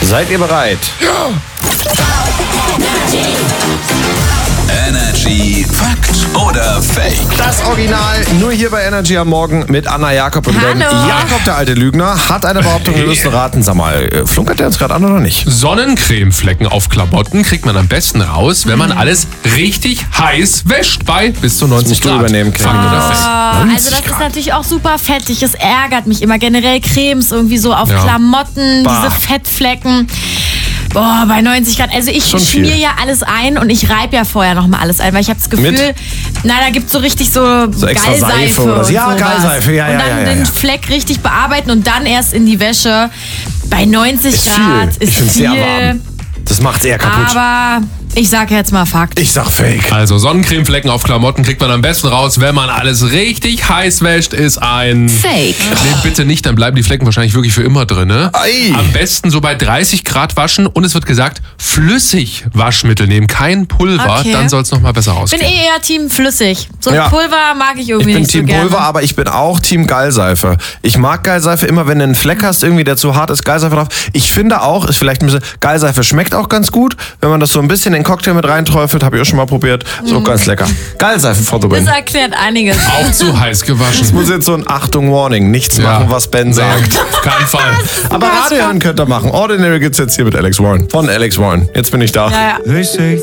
Seid ihr bereit? Ja. Energy Fakt oder Fake? Das Original nur hier bei Energy am Morgen mit Anna Jakob. Und denn Jakob, der alte Lügner, hat eine Behauptung, wir müssen raten. Sag mal, flunkert der uns gerade an oder nicht? Sonnencremeflecken auf Klamotten kriegt man am besten raus, wenn man alles richtig heiß wäscht bei bis zu 90 musst du Grad. übernehmen, Kevin. Fakt oder Fake? Also das ist natürlich auch super fettig. Es ärgert mich immer. Generell Cremes irgendwie so auf Klamotten, diese Fettflecken. Boah, bei 90 Grad. Also ich schmier ja alles ein und ich reibe ja vorher nochmal alles ein, weil ich habe das Gefühl, da gibt es so richtig so extra Gallseife Seife oder so. Ja, Gallseife, ja. Und dann den Fleck richtig bearbeiten und dann erst in die Wäsche. Bei 90 Grad ist ich finde es sehr warm. Das macht es eher kaputt. Aber ich sag jetzt mal Fakt. Ich sag Fake. Also Sonnencremeflecken auf Klamotten kriegt man am besten raus, wenn man alles richtig heiß wäscht, ist ein Fake. Nee, bitte nicht, dann bleiben die Flecken wahrscheinlich wirklich für immer drin. Ne? Am besten so bei 30 Grad waschen und es wird gesagt, flüssig Waschmittel nehmen, kein Pulver, dann soll es nochmal besser Ich rausgehen. bin eher Team flüssig. So ein Pulver mag ich irgendwie nicht so gerne. Ich bin Team Pulver, aber ich bin auch Team Gallseife. Ich mag Gallseife immer, wenn du einen Fleck hast, irgendwie der zu hart ist, Gallseife drauf. Ich finde auch, ist vielleicht ein bisschen, Gallseife schmeckt auch ganz gut, wenn man das so ein bisschen in den Cocktail mit reinträufelt, habe ich auch schon mal probiert. Ist auch ganz lecker. Gallseife for the win. Das erklärt einiges. Auch zu heiß gewaschen. Das muss jetzt so ein Achtung Warning, nichts machen, was Ben sagt. Auf keinen Fall. Aber Radio hören könnt ihr machen. Ordinary gibt's jetzt hier mit Alex Warren. Von Alex Warren. Jetzt bin ich da. Ja.